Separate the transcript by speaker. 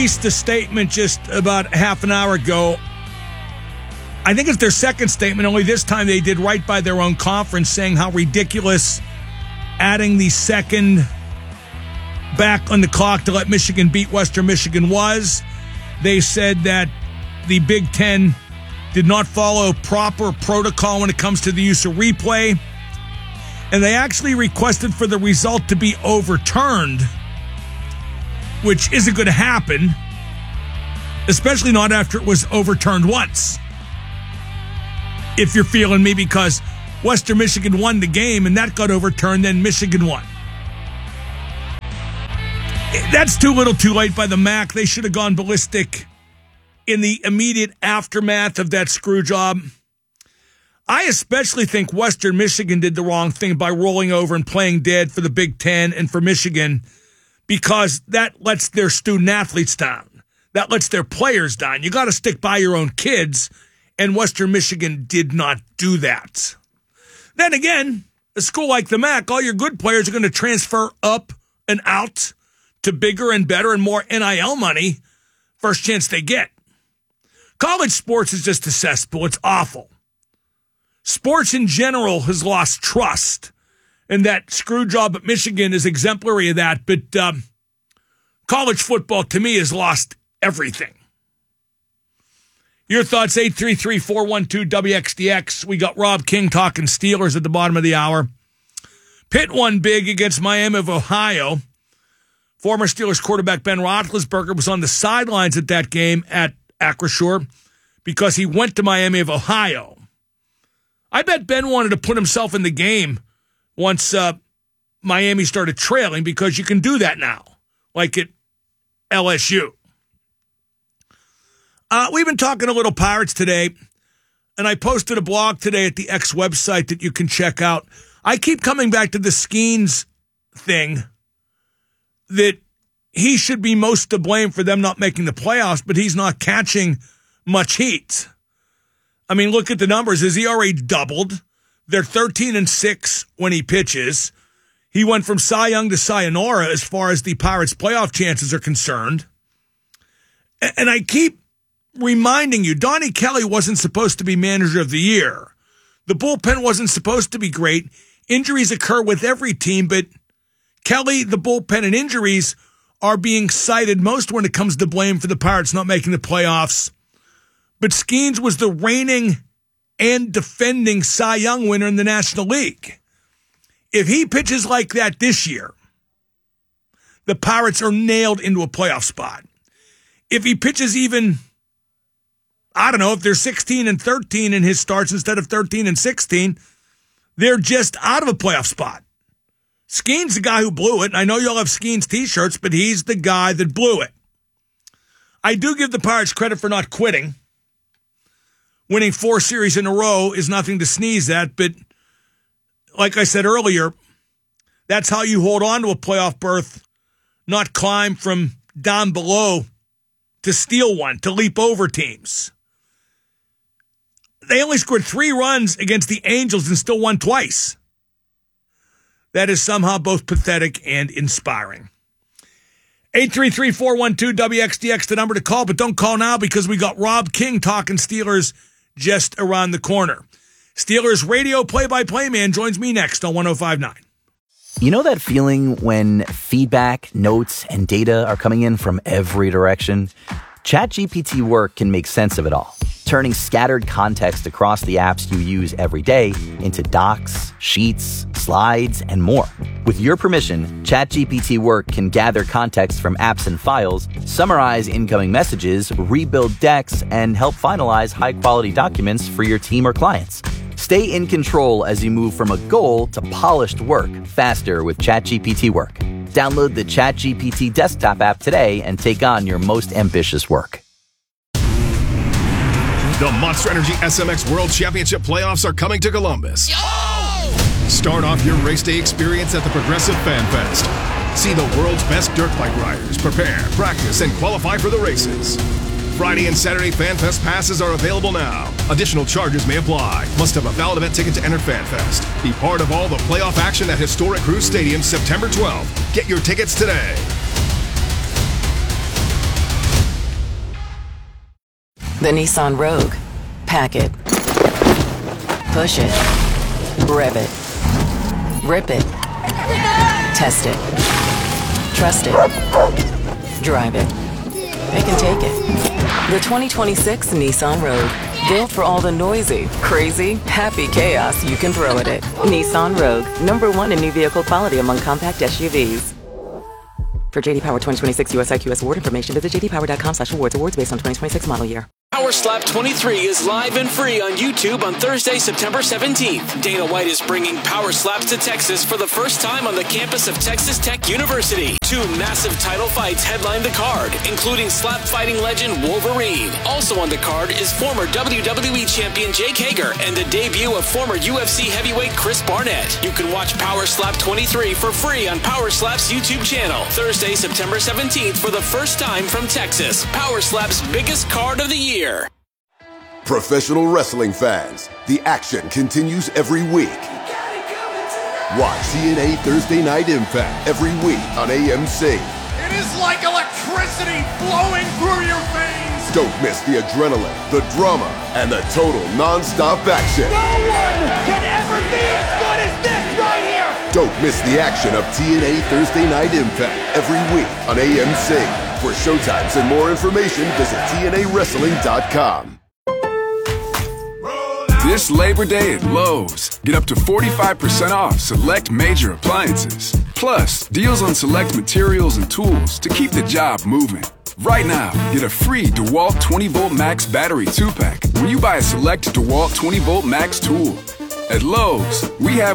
Speaker 1: released a statement just about half an hour ago. I think it's their second statement, only this time they did right by their own conference, saying how ridiculous adding the second back on the clock to let Michigan beat Western Michigan was. They said that the Big Ten did not follow proper protocol when it comes to the use of replay. And they actually requested for the result to be overturned, which isn't going to happen, especially not after it was overturned once. If you're feeling me, because Western Michigan won the game and that got overturned, then Michigan won. That's too little too late by the MAC. They should have gone ballistic in the immediate aftermath of that screw job. I especially think Western Michigan did the wrong thing by rolling over and playing dead for the Big Ten and for Michigan, because that lets their student athletes down. That lets their players down. You got to stick by your own kids, and Western Michigan did not do that. Then again, a school like the MAC, all your good players are going to transfer up and out to bigger and better and more NIL money first chance they get. College sports is just a cesspool. It's awful. Sports in general has lost trust, and that screw job at Michigan is exemplary of that, but college football, to me, has lost everything. Your thoughts, 833-412-WXDX. We got Rob King talking Steelers at the bottom of the hour. Pitt won big against Miami of Ohio. Former Steelers quarterback Ben Roethlisberger was on the sidelines at that game at Acrisure because he went to Miami of Ohio. I bet Ben wanted to put himself in the game once Miami started trailing, because you can do that now, like at LSU. We've been talking a little Pirates today, and I posted a blog today at the X website that you can check out. I keep coming back to the Skeens thing, that he should be most to blame for them not making the playoffs, but he's not catching much heat. I mean, look at the numbers. His ERA doubled. They're 13-6 when he pitches. He went from Cy Young to Sayonara as far as the Pirates' playoff chances are concerned. And I keep reminding you, Donnie Kelly wasn't supposed to be manager of the year. The bullpen wasn't supposed to be great. Injuries occur with every team, but Kelly, the bullpen, and injuries are being cited most when it comes to blame for the Pirates not making the playoffs. But Skeens was the reigning and defending Cy Young winner in the National League. If he pitches like that this year, the Pirates are nailed into a playoff spot. If he pitches even, I don't know, if they're 16-13 in his starts instead of 13-16, they're just out of a playoff spot. Skeens the guy who blew it. I know y'all have Skeens t-shirts, but he's the guy that blew it. I do give the Pirates credit for not quitting. Winning 4 series in a row is nothing to sneeze at, but like I said earlier, that's how you hold on to a playoff berth, not climb from down below to steal one, to leap over teams. They only scored 3 runs against the Angels and still won twice. That is somehow both pathetic and inspiring. 833-412-WXDX, the number to call, but don't call now because we got Rob King talking Steelers just around the corner. Steelers radio play-by-play man joins me next on 105.9.
Speaker 2: You know that feeling when feedback, notes, and data are coming in from every direction? ChatGPT Work can make sense of it all, turning scattered context across the apps you use every day into docs, sheets, slides, and more. With your permission, ChatGPT Work can gather context from apps and files, summarize incoming messages, rebuild decks, and help finalize high-quality documents for your team or clients. Stay in control as you move from a goal to polished work faster with ChatGPT Work. Download the ChatGPT desktop app today and take on your most ambitious work.
Speaker 3: The Monster Energy SMX World Championship playoffs are coming to Columbus.
Speaker 4: Yo!
Speaker 3: Start off your race day experience at the Progressive Fan Fest. See the world's best dirt bike riders prepare, practice, and qualify for the races. Friday and Saturday Fan Fest passes are available now. Additional charges may apply. Must have a valid event ticket to enter Fan Fest. Be part of all the playoff action at historic Cruise Stadium September 12th. Get your tickets today.
Speaker 4: The Nissan Rogue. Pack it. Push it. Rev it. Rip it. Test it. Trust it. Drive it. They can take it. The 2026 Nissan Rogue. Built for all the noisy, crazy, happy chaos you can throw at it. Nissan Rogue. #1 in new vehicle quality among compact SUVs. For JD Power 2026 US IQS award information, visit jdpower.com/awards. Awards based on 2026 model year.
Speaker 5: Power Slap 23 is live and free on YouTube on Thursday, September 17th. Dana White is bringing Power Slaps to Texas for the first time on the campus of Texas Tech University. 2 massive title fights headline the card, including slap fighting legend Wolverine. Also on the card is former WWE champion Jake Hager and the debut of former UFC heavyweight Chris Barnett. You can watch Power Slap 23 for free on Power Slap's YouTube channel. Thursday, September 17th for the first time from Texas. Power Slap's biggest card of the year.
Speaker 6: Professional wrestling fans, the action continues every week. Watch TNA Thursday Night Impact every week on AMC.
Speaker 7: It is like electricity flowing through your veins.
Speaker 6: Don't miss the adrenaline, the drama, and the total non-stop action.
Speaker 7: No one can ever be as good as this right here.
Speaker 6: Don't miss the action of TNA Thursday Night Impact every week on AMC. For showtimes and more information, visit TNAWrestling.com.
Speaker 8: This Labor Day at Lowe's, get up to 45% off select major appliances. Plus, deals on select materials and tools to keep the job moving. Right now, get a free DeWalt 20-volt Max battery 2-pack when you buy a select DeWalt 20-volt Max tool. At Lowe's, we have